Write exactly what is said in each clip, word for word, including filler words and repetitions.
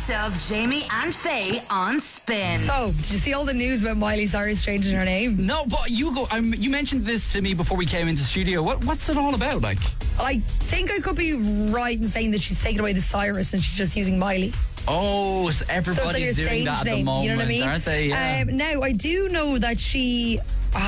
best of Jamie and Faye on Spin. So, did you see all the news about Miley Cyrus changing her name? No, but you go. Um, you mentioned this to me before we came into studio. What, what's it all about? Like, I think I could be right in saying that she's taken away the Cyrus and she's just using Miley. oh, so everybody's So it's like her doing stage that at name, the moment, you know what I mean? aren't they? Yeah. Um, now, I do know that she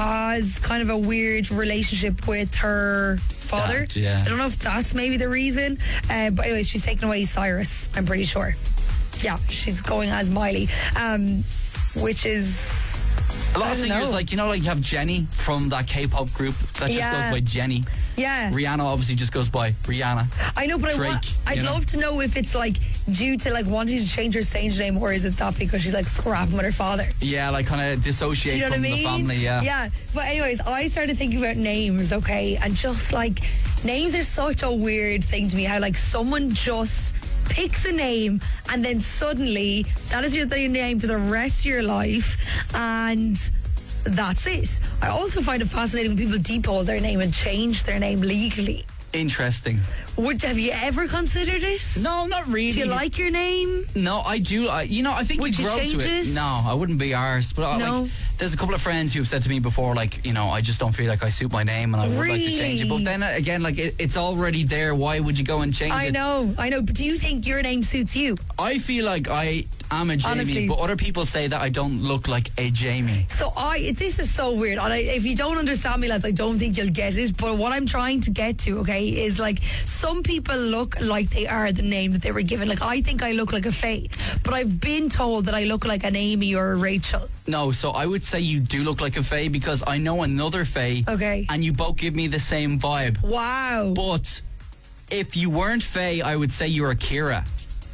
has kind of a weird relationship with her father. Dad, yeah. I don't know if that's maybe the reason. Uh, but anyways, she's taken away Cyrus, I'm pretty sure. Yeah, she's going as Miley, um, which is... A lot I of don't singers, know. like, you know, like you have Jenny from that K-pop group that just Yeah. goes by Jenny. Yeah. Rihanna obviously just goes by Rihanna. I know, but I Drake, want, I'd you know? love to know if it's like due to like wanting to change her stage name, or is it that because she's like scrapping with her father? Yeah, like kind of dissociate Do you know from what I mean? the family, yeah. Yeah. But anyways, I started thinking about names, okay? And just like, names are such a weird thing to me. How like someone just picks a name and then suddenly that is your, your name for the rest of your life, and that's it. I also find it fascinating when people depot their name and change their name legally. Interesting. Would have you ever considered it? No, not really. Do you like your name? No, I do. I, you know, I think Would you you grow change to it. it? No, I wouldn't be arsed. But I, No. like, there's a couple of friends who have said to me before, like, you know, I just don't feel like I suit my name, and I would like to change it. But Really? then uh, again, like, it, it's already there. Why would you go and change I it? know, I know. But do you think your name suits you? I feel like I am a Jamie, Honestly. but other people say that I don't look like a Jamie. So I, this is so weird. And I, if you don't understand me, lads, I don't think you'll get it. But what I'm trying to get to, okay, is like some people look like they are the name that they were given. Like I think I look like a Faye, but I've been told that I look like an Amy or a Rachel. No, so I would say you do look like a Faye because I know another Faye. Okay. And you both give me the same vibe. Wow. But if you weren't Faye, I would say you're a Kira.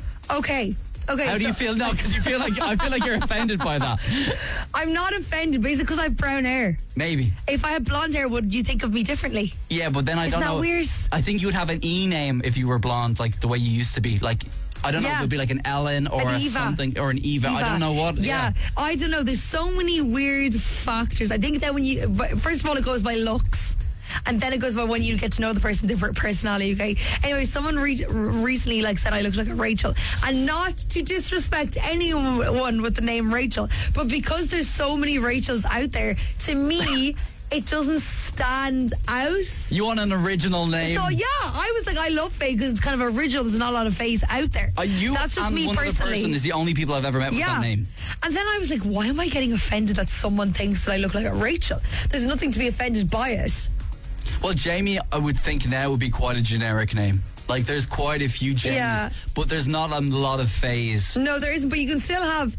Okay. Okay. How do so you feel now? Because you feel like I feel like you're offended by that. I'm not offended, but is it because I have brown hair? Maybe. If I had blonde hair, would you think of me differently? Yeah, but then I Isn't don't that know. weird? I think you would have an E name if you were blonde, like the way you used to be. Like, I don't know, Yeah. it would be like an Ellen or An a Eva. something or an Eva. I Eva. don't know what. Yeah, I don't know. There's so many weird factors. I think that when you, first of all, it goes by looks. And then it goes by when you get to know the person, their personality, okay? Anyway, someone re- recently like said I look like a Rachel. And not to disrespect anyone with the name Rachel, but because there's so many Rachels out there, to me, it doesn't stand out. You want an original name? So yeah, I was like, I love Faye because it's kind of original. There's not a lot of Fays out there. Are you That's just and me one other personally. person is the only people I've ever met with Yeah. that name. And then I was like, why am I getting offended that someone thinks that I look like a Rachel? There's nothing to be offended by it. Well, Jamie, I would think now would be quite a generic name. Like, there's quite a few Jamies, Yeah. but there's not a lot of Fays. No, there isn't, but you can still have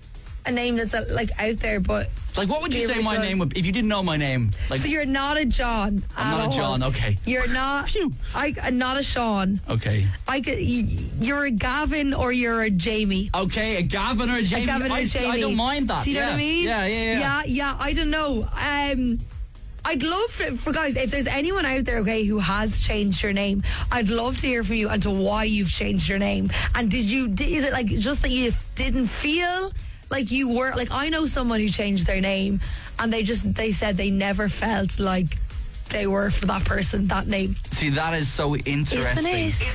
a name that's uh, like out there, but Like, what would you The say my original- name would if you didn't know my name? Like, so you're not a John. I'm at not a all. John, okay. You're not. Phew. I I'm not a Sean. okay. I could. y- You're a Gavin or you're a Jamie. Okay, a Gavin or a Jamie. A Gavin or I, a Jamie. I don't mind that. Do you yeah. know what I mean? Yeah, yeah, yeah. Yeah, yeah. I don't know. Um, I'd love for, for guys, if there's anyone out there, okay, who has changed your name, I'd love to hear from you and to why you've changed your name. And did you? Did, is it like just that you didn't feel like you were? Like I know someone who changed their name, and they just they said they never felt like they were for that person that name. See, that is so interesting. Isn't it?